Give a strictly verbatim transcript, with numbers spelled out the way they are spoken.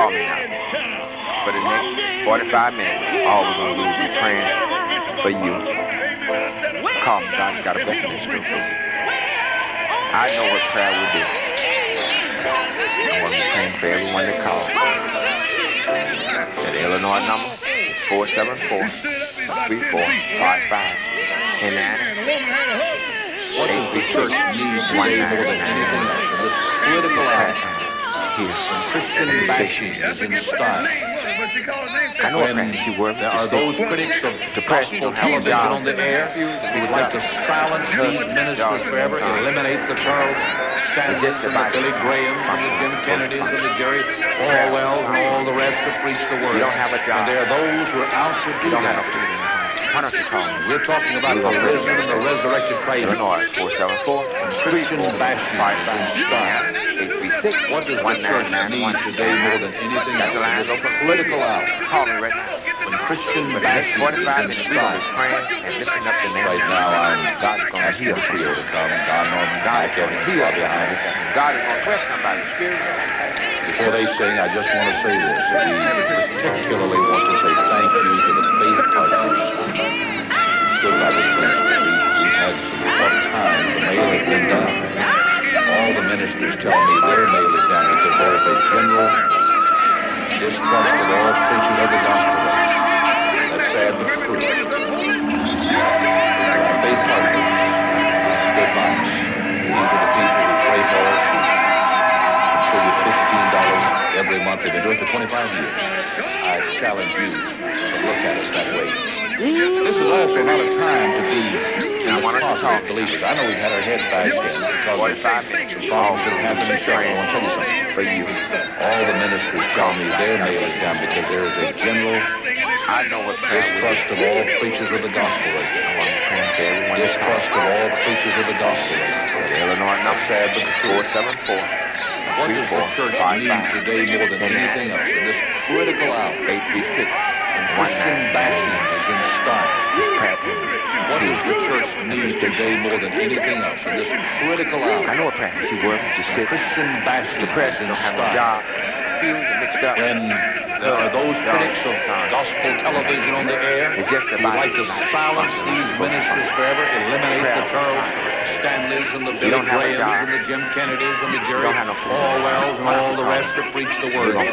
Call me now. For the next forty-five minutes, all we're going to do is be praying for you. Call me. God, you got a blessing in store for you. I know what prayer will do. I want to be praying for everyone that calls. That Illinois number is four seven four, three four five five. And then what does the church need today more than anything else in this critical hour? Here. Christian bashing is in style. I know when there are those critics of gospel television on the air who would like to silence these ministers forever, eliminate the Charles Stanleys and the Billy Grahams and the Jim Kennedys and the Jerry Falwells and all the rest that preach the word. And there are those who are out to do that. Why don't you call me? We're talking about the risen and the resurrected Christ. Illinois, four seven four, Christian bashing is in style. What does the church need today more than anything else in this political hour? Call me right now. When Christian bashing is in style. Right now, I'm asking the trio to come. Don Norman, Guy Kevin, T R behind us. God is going to bless somebody. Before they sing, I just want to say this. We particularly want to say thank you to the faith partners who stood by this ministry. We've, we've had some tough times. The mail has been down. All the ministers tell me their mail is down because there is a general distrust of all preachers of the gospel. That's sad but true. Our faith partners stood by us. These are the people who pray for us and contribute fifteen dollars every month. They've been doing it for twenty-five years. I challenge you to look at us that way. This is also not a time to be in the closet as believers. I know we've had our heads bashed in because of some problems that have happened in Charlotte. I want to tell you something. For you, all the ministers tell me their mail is down because there is a general distrust of all preachers of the gospel. Distrust of all preachers of the gospel. Illinois, not sad, but four seven four. What does the church need today more than anything else in this critical hour? eight three six. Christian bashing is in style. What does the church need today more than anything else in this critical hour? I know a pastor. He works. Christian bashing is in style. When there are those critics of gospel television on the air who would like to silence these ministers forever, eliminate the Charles Stanleys and the Billy Grahams and the Jim Kennedys and the Jerry Falwells and all the rest that preach the word.